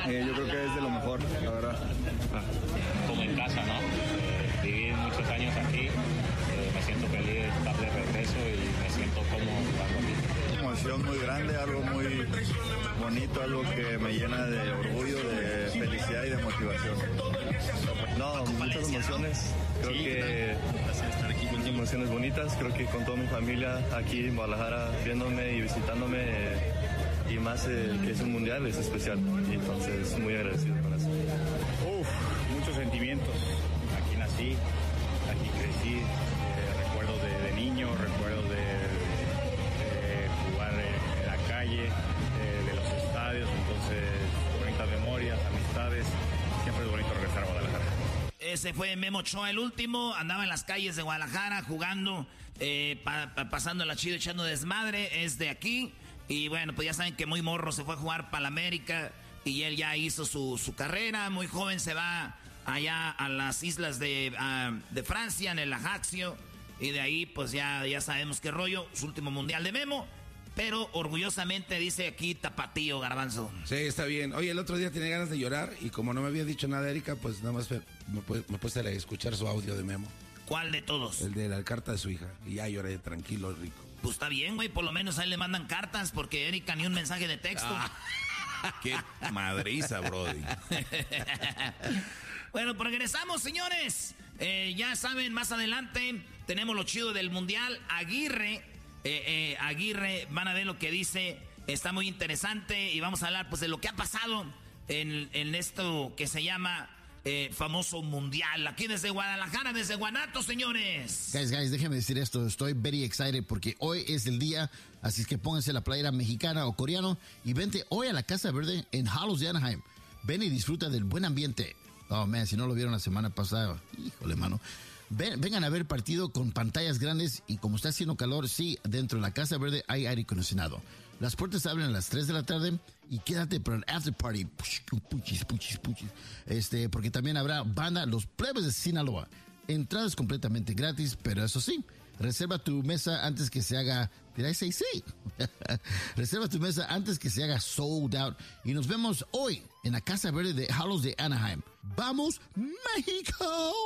Yo creo que es de lo mejor, la verdad. Como en casa, ¿no? Viví muchos años aquí, me siento feliz de estar de regreso y me siento cómodo jugando aquí. Una emoción muy grande, algo muy bonito, algo que me llena de orgullo, de felicidad y de motivación. No, muchas emociones, creo que muchas emociones bonitas, creo que con toda mi familia aquí en Guadalajara viéndome y visitándome y más que es un mundial es especial y entonces muy agradecido con eso. Muchos sentimientos, aquí nací, aquí crecí, recuerdos de niño, recuerdos de jugar en la calle, de los estadios, entonces bonitas memorias, amistades, siempre es bonito regresar a Guadalajara. Ese fue Memo Ochoa, el último. Andaba en las calles de Guadalajara jugando, pasándola chido, echando desmadre. Es de aquí. Y bueno, pues ya saben que muy morro se fue a jugar para la América. Y él ya hizo su carrera. Muy joven se va allá a las islas de Francia, en el Ajaccio. Y de ahí pues ya sabemos qué rollo. Su último mundial de Memo. Pero orgullosamente dice aquí Tapatío, Garbanzo. Sí, está bien. Oye, el otro día tenía ganas de llorar y como no me había dicho nada Erika, pues nada más me puse a escuchar su audio de Memo. ¿Cuál de todos? El de la carta de su hija. Y ya lloré tranquilo, rico. Pues está bien, güey. Por lo menos ahí le mandan cartas porque Erika ni un mensaje de texto. ¡Qué madriza, brody! Bueno, pues regresamos, señores. Ya saben, más adelante tenemos lo chido del Mundial. Aguirre, van a ver lo que dice. Está muy interesante y vamos a hablar pues de lo que ha pasado en esto que se llama famoso Mundial. Aquí desde Guadalajara, desde Guanato, señores. Guys, déjenme decir esto. Estoy very excited porque hoy es el día. Así es que pónganse la playera mexicana o coreano y vente hoy a la Casa Verde en Hallows de Anaheim. Ven y disfruta del buen ambiente. Oh, man, si no lo vieron la semana pasada, híjole, mano. Vengan a ver el partido con pantallas grandes y como está haciendo calor, sí, dentro de la Casa Verde hay aire acondicionado. Las puertas abren a las 3 de la tarde y quédate para el after party. Puchis. Porque también habrá banda Los Plebes de Sinaloa. Entradas completamente gratis, pero eso sí, reserva tu mesa antes que se haga... Did I say sí? Reserva tu mesa antes que se haga sold out. Y nos vemos hoy en la Casa Verde de Hallows de Anaheim. ¡Vamos, México!